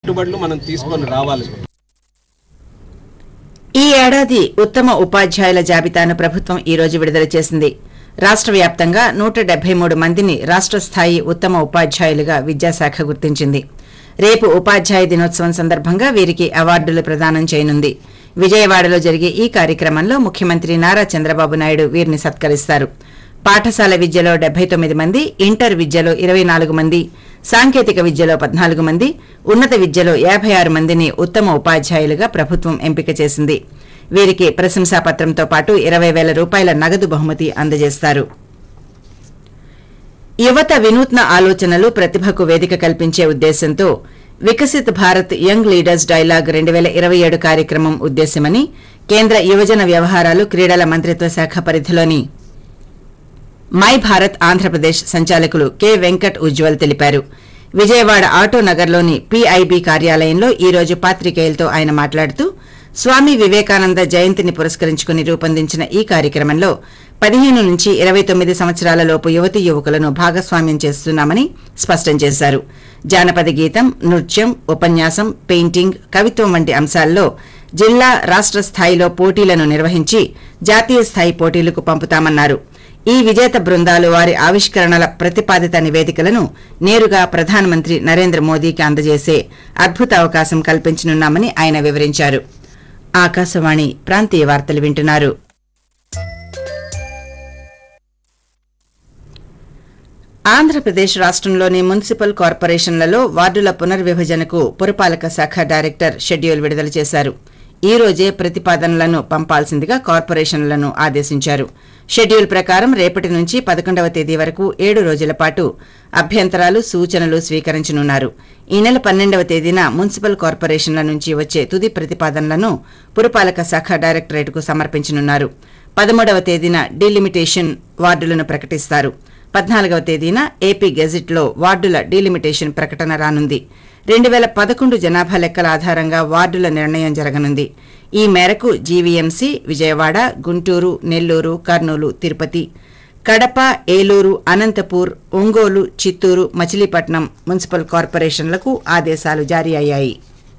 పెట్టుబడులు మనం తీసుకొని రావాలి. ఈ ఏడాది ఉత్తమ ఉపాధ్యాయుల జాబితాను ప్రభుత్వం ఈ రోజు విడుదల చేసింది. రాష్ట్ర వ్యాప్తంగా 173 మందిని రాష్ట్ర స్థాయి ఉత్తమ ఉపాధ్యాయులుగా విద్యాశాఖ గుర్తించింది. రేపు ఉపాధ్యాయ దినోత్సవం సందర్భంగా వీరికి అవార్డులు ప్రదానం చేయనుంది. విజయవాడలో జరిగే ఈ కార్యక్రమంలో ముఖ్యమంత్రి నారా చంద్రబాబు నాయుడు వీరిని సత్కరిస్తారు. పాఠశాల విద్యలో 79 మంది, ఇంటర్ విద్యలో 24 మంది, సాంకేతిక విద్యలో 14 మంది, ఉన్నత విద్యలో 56 మందిని ఉత్తమ ఉపాధ్యాయులుగా ప్రభుత్వం ఎంపిక చేసింది. వీరికి ప్రశంసాపత్రంతో పాటు 20,000 రూపాయల నగదు బహుమతి అందజేస్తారు. యువత వినూత్న ఆలోచనలు, ప్రతిభకు వేదిక కల్పించే ఉద్దేశంతో Viksit Bharat young leaders dialogue 2027 కార్యక్రమం ఉద్దేశ్యమని కేంద్ర యువజన వ్యవహారాలు, క్రీడల మంత్రిత్వ శాఖ పరిధిలోని మై భారత్ ఆంధ్రప్రదేశ్ సంచాలకులు కె వెంకట్ ఉజ్వల్ తెలిపారు. విజయవాడ ఆటోనగర్లోని పీఐబీ కార్యాలయంలో ఈ రోజు పాత్రికేయులతో ఆయన మాట్లాడుతూ స్వామి వివేకానంద జయంతిని పురస్కరించుకుని రూపొందించిన ఈ కార్యక్రమంలో 15 నుంచి 29 సంవత్సరాల లోపు యువతీ యువకులను భాగస్వామ్యం చేస్తున్నామని స్పష్టం చేశారు. జానపద గీతం, నృత్యం, ఉపన్యాసం, పెయింటింగ్, కవిత్వం వంటి అంశాల్లో జిల్లా, రాష్ట్ర స్థాయిలో పోటీలను నిర్వహించి జాతీయ స్థాయి పోటీలకు పంపుతామన్నారు. ఈ విజేత బృందాలు వారి ఆవిష్కరణల ప్రతిపాదిత నివేదికలను నేరుగా ప్రధానమంత్రి నరేంద్ర మోదీకి అందజేసే అద్భుత అవకాశం కల్పించనున్నామని ఆయన వివరించారు. ఆకాశవాణి ప్రాంతీయ వార్తలు వింటున్నారు. ఆంధ్రప్రదేశ్ రాష్ట్రంలోని మున్సిపల్ కార్పొరేషన్లలో వార్డుల పునర్విభజనకు పురపాలక శాఖ డైరెక్టర్ షెడ్యూల్ విడుదల చేశారు. ఈ రోజే ప్రతిపాదనలను పంపాల్సిందిగా కార్పొరేషన్లను ఆదేశించారు. షెడ్యూల్ ప్రకారం రేపటి నుంచి 11వ తేదీ వరకు 7 రోజుల పాటు అభ్యంతరాలు, సూచనలు స్వీకరించనున్నారు. ఈ నెల 12వ తేదీన మున్సిపల్ కార్పొరేషన్ల నుంచి వచ్చే తుది ప్రతిపాదనలను పురపాలక శాఖ డైరెక్టరేట్కు సమర్పించనున్నారు. 13వ తేదీన డీలిమిటేషన్ వార్డులను ప్రకటిస్తారు. 14వ తేదీన ఏపీ గెజిట్లో వార్డుల డీలిమిటేషన్ ప్రకటన రానుంది. 2011 జనాభా లెక్కల ఆధారంగా వార్డుల నిర్ణయం జరగనుంది. ఈ మేరకు జీవీఎంసీ, విజయవాడ, గుంటూరు, నెల్లూరు, కర్నూలు, తిరుపతి, కడప, ఏలూరు, అనంతపూర్, ఒంగోలు, చిత్తూరు, మచిలీపట్నం మున్సిపల్ కార్పొరేషన్లకు ఆదేశాలు జారీ అయ్యాయి.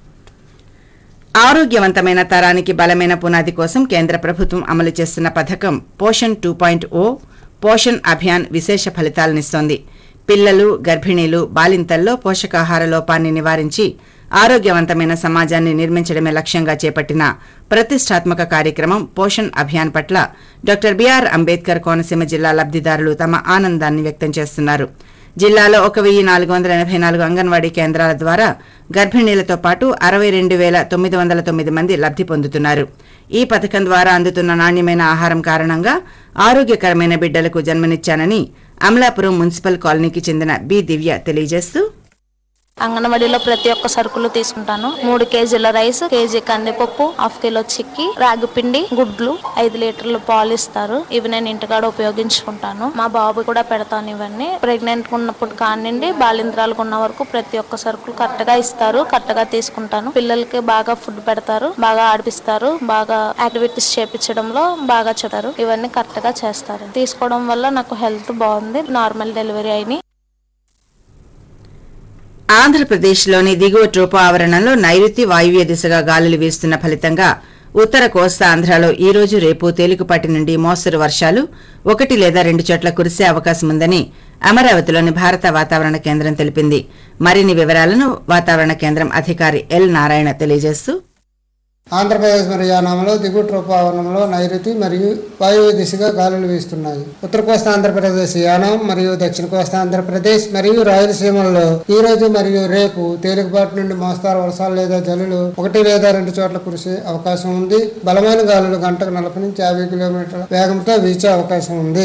ఆరోగ్యవంతమైన తరానికి బలమైన పునాది కోసం కేంద్ర ప్రభుత్వం అమలు చేస్తున్న పథకం పోషణ్ 2.0 పోషణ్ అభియాన్ విశేష ఫలితాలనిస్తోంది. పిల్లలు, గర్భిణీలు, బాలింతల్లో పోషకాహార లోపాన్ని నివారించి ఆరోగ్యవంతమైన సమాజాన్ని నిర్మించడమే లక్ష్యంగా చేపట్టిన ప్రతిష్టాత్మక కార్యక్రమం పోషణ్ అభియాన్ పట్ల డాక్టర్ బీఆర్ అంబేద్కర్ కోనసీమ జిల్లా లబ్దిదారులు తమ ఆనందాన్ని వ్యక్తం చేస్తున్నారు. జిల్లాలో 1484 అంగన్వాడీ కేంద్రాల ద్వారా గర్భిణీలతో పాటు 62,909 మంది లబ్ది పొందుతున్నారు. ఈ పథకం ద్వారా అందుతున్న నాణ్యమైన ఆహారం కారణంగా ఆరోగ్యకరమైన బిడ్డలకు జన్మనిచ్చానని అమలాపురం మున్సిపల్ కాలనీకి చెందిన బి దివ్య తెలియజేస్తూ, అంగన్వాడీలో ప్రతి ఒక్క సరుకులు తీసుకుంటాను. 3 కేజీల రైస్, కేజీ కందిపప్పు, 1/2 కిలో చిక్కి, రాగి పిండి, గుడ్లు, 5 లీటర్లు పాలు ఇస్తారు. ఇవి నేను ఇంటికాడ ఉపయోగించుకుంటాను. మా బాబు కూడా పెడతాను. ఇవన్నీ ప్రెగ్నెంట్ ఉన్నప్పుడు కానివ్వండి, బాలింత్రాలకు ఉన్న వరకు ప్రతి ఒక్క సరుకులు కరెక్ట్ గా ఇస్తారు. కరెక్ట్ గా తీసుకుంటాను. పిల్లలకి బాగా ఫుడ్ పెడతారు, బాగా ఆడిపిస్తారు, బాగా యాక్టివిటీస్ చేపించడంలో బాగా చెప్తారు. ఇవన్నీ కరెక్ట్ గా చేస్తారు. తీసుకోవడం వల్ల నాకు హెల్త్ బాగుంది. నార్మల్ డెలివరీ అయినాయి. ఆంధ్రప్రదేశ్లోని దిగువ ట్రోపో ఆవరణంలో నైరుతి వాయువ్య దిశగా గాలులు వీస్తున్న ఫలితంగా ఉత్తర కోస్తా ఆంధ్రాలో ఈ రోజు, రేపు తేలికపాటి నుండి మోస్తరు వర్షాలు 1 లేదా 2 చోట్ల కురిసే అవకాశం ఉందని అమరావతిలోని భారత వాతావరణ కేంద్రం తెలిపింది. మరిన్ని వివరాలను వాతావరణ కేంద్రం అధికారి ఎల్ నారాయణ తెలియజేస్తూ, ఆంధ్రప్రదేశ్ మరియు యానాంలో దిగువ ట్రోపావరణంలో నైరుతి మరియు వాయువ్య దిశగా గాలులు వీస్తున్నాయి. ఉత్తర కోస్తా ఆంధ్రప్రదేశ్, యానాం మరియు దక్షిణ కోస్తా ఆంధ్రప్రదేశ్ మరియు రాయలసీమల్లో ఈ రోజు మరియు రేపు తేలికపాటి నుండి మోస్తారు వర్షాలు లేదా జల్లులు 1 లేదా 2 చోట్ల కురిసే అవకాశం ఉంది. బలమైన గాలులు గంటకు 40 నుంచి 50 కిలోమీటర్ల వేగంతో వీచే అవకాశం ఉంది.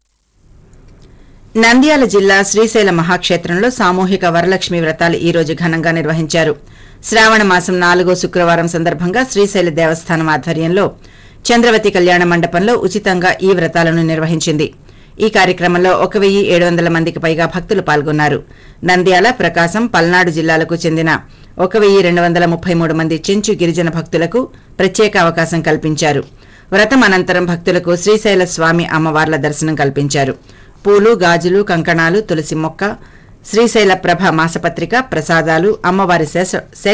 నంద్యాల జిల్లా శ్రీశైల మహాక్షేత్రంలో సామూహిక వరలక్ష్మి వ్రతాలు ఈ రోజు ఘనంగా నిర్వహించారు. శ్రావణ మాసం 4వ శుక్రవారం సందర్భంగా శ్రీశైల దేవస్థానం ఆధ్వర్యంలో చంద్రవతి కళ్యాణ మండపంలో ఉచితంగా ఈ వ్రతాలను నిర్వహించింది. ఈ కార్యక్రమంలో 1,700 మందికి పైగా భక్తులు పాల్గొన్నారు. నంద్యాల, ప్రకాశం, పల్నాడు జిల్లాలకు చెందిన 1,233 మంది చెంచు గిరిజన భక్తులకు ప్రత్యేక అవకాశం కల్పించారు. వ్రతం అనంతరం భక్తులకు శ్రీశైల స్వామి అమ్మవార్ల దర్శనం కల్పించారు. పూలు, గాజులు, కంకణాలు, తులసి మొక్క, శ్రీశైల ప్రభ మాసపత్రిక, ప్రసాదాలు, అమ్మవారి